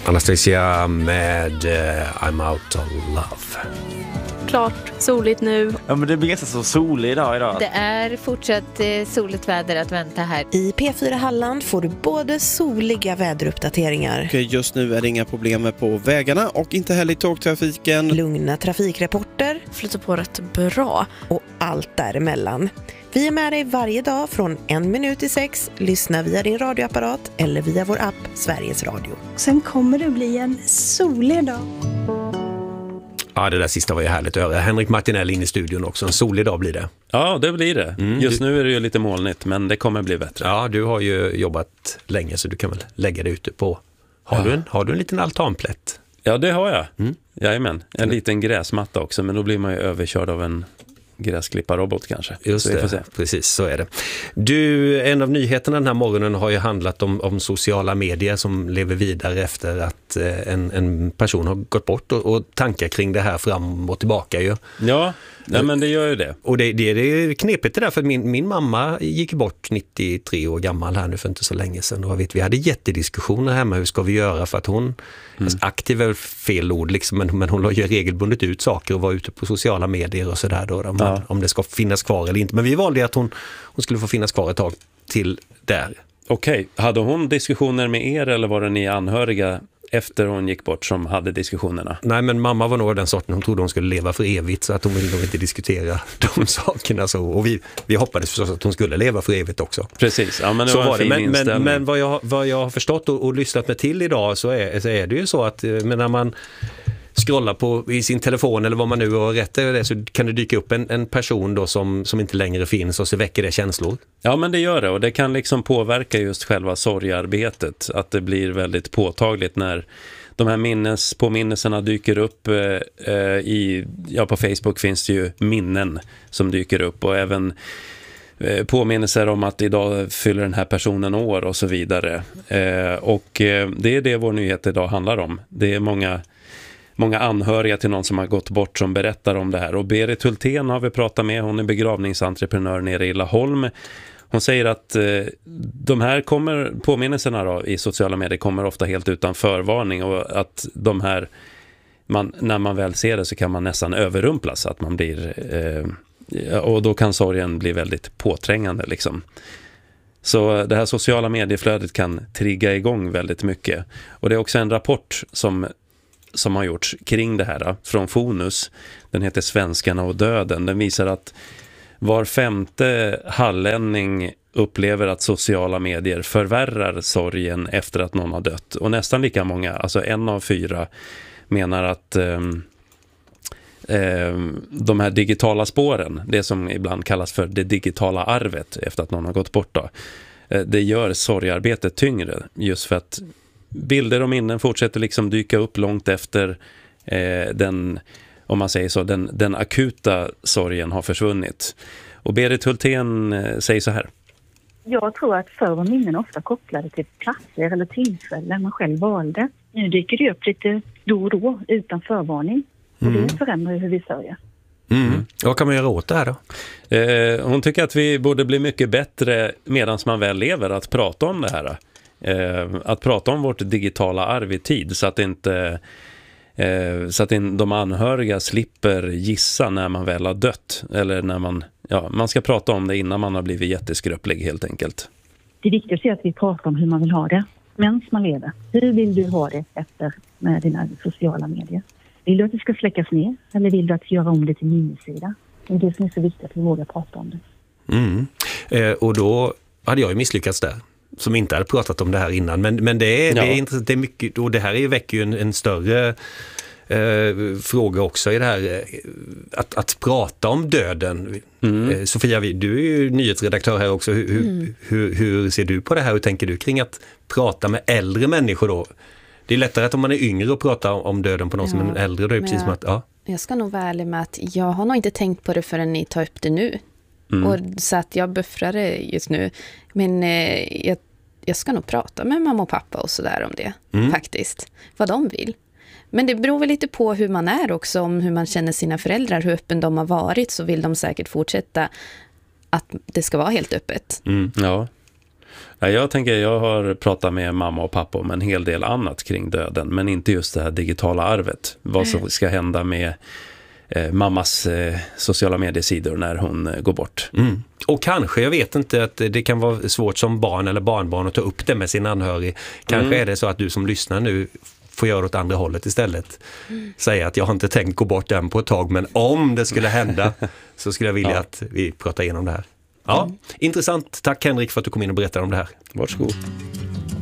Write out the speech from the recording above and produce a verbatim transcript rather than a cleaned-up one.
Anastasia med uh, I'm out of love. Klart soligt nu. Ja, men det blir ganska så soligt idag idag. Det är fortsatt eh, soligt väder att vänta här. I P fyra Halland får du både soliga väderuppdateringar. Okej, just nu är det inga problem på vägarna och inte heller i tågtrafiken. Lugna trafikrapporter. Flyttar på rätt bra. Och allt däremellan. Vi är med dig varje dag från en minut till sex. Lyssna via din radioapparat eller via vår app Sveriges Radio. Sen kommer det bli en solig dag. Ja, det där sista var ju härligt att höra. Henrik Martinell in i studion också. En solig dag blir det. Ja, det blir det. Mm, Just du... nu är det ju lite molnigt, men det kommer bli bättre. Ja, du har ju jobbat länge så du kan väl lägga det ute på... Har, ja. du, en, har du en liten altanplätt? Ja, det har jag. Mm. Jajamän. En mm. liten gräsmatta också, men då blir man ju överkörd av en gräsklipparrobot kanske. Just det, se. Precis så är det. Du, en av nyheterna den här morgonen har ju handlat om, om sociala medier som lever vidare efter att eh, en, en person har gått bort och, och tankar kring det här fram och tillbaka ju. Ja, nej, men det gör ju det. Och det, det, det är knepigt det där, för min, min mamma gick bort nittiotre år gammal här nu för inte så länge sedan. Och vet, vi hade jättediskussioner hemma, hur ska vi göra, för att hon, mm. alltså, aktiv är fel ord liksom, men, men hon la ju regelbundet ut saker och var ute på sociala medier och sådär då, om, ja. om det ska finnas kvar eller inte. Men vi valde att hon, hon skulle få finnas kvar ett tag till där. Okej, hade hon diskussioner med er eller var det ni anhöriga efter hon gick bort som hade diskussionerna? Nej, men mamma var nog den sorten, hon trodde hon skulle leva för evigt, så att hon ville nog inte diskutera de sakerna så. Och vi, vi hoppades förstås att hon skulle leva för evigt också. Precis, ja, men det så var en var fin det. Men, inställning. men, men vad, jag, vad jag har förstått och, och lyssnat med till idag så är, så är det ju så att men när man scrollar på i sin telefon eller vad man nu har rätt är det, så kan det dyka upp en, en person då som, som inte längre finns och så väcker det känslor. Ja, men det gör det, och det kan liksom påverka just själva sorgarbetet, att det blir väldigt påtagligt när de här minnes, påminnelserna dyker upp eh, i, ja, på Facebook finns det ju minnen som dyker upp och även eh, påminnelser om att idag fyller den här personen år och så vidare. Eh, och eh, det är det vår nyhet idag handlar om. Det är många Många anhöriga till någon som har gått bort som berättar om det här. Och Berit Hultén har vi pratat med. Hon är begravningsentreprenör nere i Laholm. Hon säger att eh, de här kommer, påminnelserna då, i sociala medier kommer ofta helt utan förvarning. Och att de här, man, när man väl ser det så kan man nästan överrumplas. Att man blir, eh, och då kan sorgen bli väldigt påträngande liksom. Så det här sociala medieflödet kan trigga igång väldigt mycket. Och det är också en rapport som som har gjorts kring det här från Fonus. Den heter Svenskarna och döden. Den visar att var femte hallänning upplever att sociala medier förvärrar sorgen efter att någon har dött. Och nästan lika många, alltså en av fyra, menar att eh, eh, de här digitala spåren, det som ibland kallas för det digitala arvet efter att någon har gått bort då, eh, det gör sorgarbetet tyngre, just för att bilder och minnen fortsätter liksom dyka upp långt efter eh, den, om man säger så, den, den akuta sorgen har försvunnit. Och Berit Hultén eh, säger så här. Jag tror att förr var minnen ofta kopplade till platser eller tillfällen man själv valde. Nu dyker det upp lite då och då utan förvarning. Och mm. det förändrar hur vi sörjer. Mm. Vad kan man göra åt det här då? Eh, hon tycker att vi borde bli mycket bättre medan man väl lever att prata om det här. Eh, att prata om vårt digitala arv i tid så att inte eh, så att in, de anhöriga slipper gissa när man väl har dött, eller när man, ja, man ska prata om det innan man har blivit jätteskröplig helt enkelt. Det är viktigt att vi pratar om hur man vill ha det medan man lever. Hur vill du ha det efter med dina sociala medier? Vill du att det ska släckas ner eller vill du att göra om det till minussida? Det är det som är så viktigt att vi vågar prata om det. Mm. Eh, och då hade jag ju misslyckats där, som inte hade pratat om det här innan. Men, men det, är, ja. det är intressant, det är mycket, och det här är, väcker ju en, en större eh, fråga också i det här, eh, att, att prata om döden. Mm. Eh, Sofia, du är ju nyhetsredaktör här också. Hur, mm. hur, hur ser du på det här? Hur tänker du kring att prata med äldre människor då? Det är lättare att om man är yngre att prata om döden på någon ja, som är äldre. Då är det precis jag, som att, ja. jag ska nog vara ärlig med att jag har nog inte tänkt på det förrän ni tar upp det nu. Mm. Och så att jag buffrar det just nu. Men eh, jag, jag ska nog prata med mamma och pappa och sådär om det. Mm. Faktiskt. Vad de vill. Men det beror väl lite på hur man är också. Om hur man känner sina föräldrar. Hur öppen de har varit. Så vill de säkert fortsätta att det ska vara helt öppet. Mm. Ja. Ja, jag tänker, jag har pratat med mamma och pappa om en hel del annat kring döden, men inte just det här digitala arvet. Vad som ska hända med eh, mammas eh, sociala mediesidor när hon eh, går bort. Mm. Och kanske, jag vet inte, att det kan vara svårt som barn eller barnbarn att ta upp det med sin anhörig. Kanske mm. är det så att du som lyssnar nu får göra åt andra hållet istället. Mm. Säga att jag har inte tänkt gå bort den på ett tag, men om det skulle hända så skulle jag vilja ja. att vi pratar igenom det här. Ja, mm. Intressant. Tack Henrik för att du kom in och berättade om det här. Varsågod.